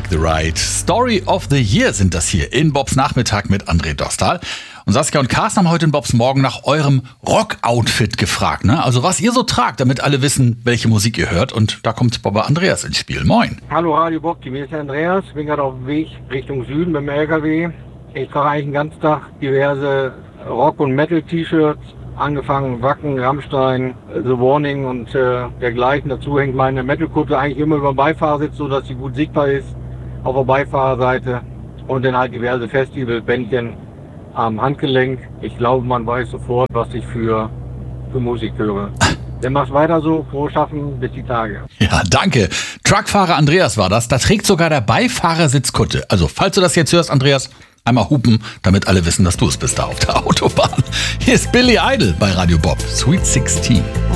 Take the Ride. Story of the Year sind das hier in Bobs Nachmittag mit André Dostal. Und Saskia und Carsten haben heute in Bobs Morgen nach eurem Rock-Outfit gefragt. Ne? Also was ihr so tragt, damit alle wissen, welche Musik ihr hört. Und da kommt Bobber Andreas ins Spiel. Moin. Hallo Radio Bob, hier ist der Andreas. Ich bin gerade auf dem Weg Richtung Süden mit dem LKW. Ich trage eigentlich den ganzen Tag diverse Rock- und Metal-T-Shirts. Angefangen Wacken, Rammstein, The Warning und dergleichen. Dazu hängt meine Metal-Kutte eigentlich immer über dem Beifahrersitz, so dass sie gut sichtbar ist auf der Beifahrerseite. Und dann halt diverse Festivalbändchen am Handgelenk. Ich glaube, man weiß sofort, was ich für Musik höre. Dann mach's weiter so, frohes Schaffen, bis die Tage. Ja, danke. Truckfahrer Andreas war das. Da trägt sogar der Beifahrersitz Kutte. Also, falls du das jetzt hörst, Andreas, einmal hupen, damit alle wissen, dass du es bist da auf der Autobahn. Hier ist Billy Idol bei Radio Bob. Sweet 16.